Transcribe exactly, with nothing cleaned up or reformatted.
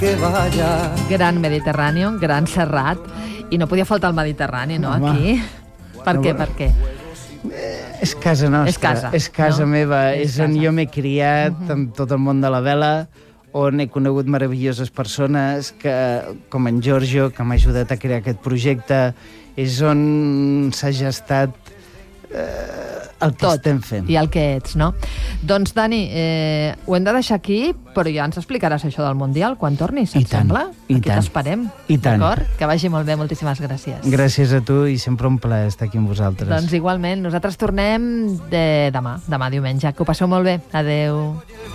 que vaya. Gran Mediterrani, gran Serrat, i no podia faltar el Mediterrani, no, Home. aquí? Per No, què, per què? És casa nostra, És casa, és casa no? meva, És és, on casa. jo m'he criat, uh-huh. amb tot el món de la vela, on he conegut meravelloses persones, que, com en Giorgio, que m'ha ajudat a crear aquest projecte, és on s'ha gestat eh, el que Tot, estem fent. i el que ets, no? Doncs, Dani, eh, ho hem de deixar aquí, però ja ens explicaràs això del Mundial quan tornis, I et tant, sembla? i Aquí tant. t'esperem, I tant. d'acord? Que vagi molt bé, moltíssimes gràcies. Gràcies a tu i sempre un plaer estar aquí amb vosaltres. Doncs igualment, nosaltres tornem de demà, demà diumenge. Que ho passeu molt bé. Adeu.